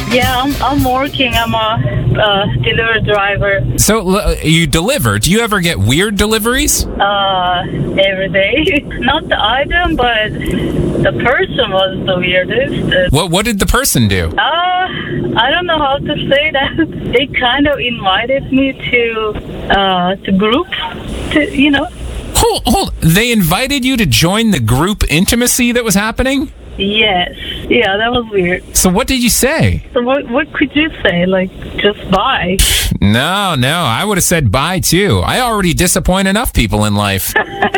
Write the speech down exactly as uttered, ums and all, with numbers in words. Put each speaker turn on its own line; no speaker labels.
Yeah, I'm, I'm working. I'm a uh, delivery driver.
So uh, you deliver. Do you ever get weird deliveries?
Uh, every day. Not the item, but the person was the weirdest.
What What did the person do?
Uh, I don't know how to say that. They kind of invited me to uh to group, to you know.
Hold, hold. They invited you to join the group intimacy that was happening?
Yes. Yeah, that was weird.
So what did you say?
So what what could you say? Like, just bye?
No, no. I would have said bye, too. I already disappoint enough people in life.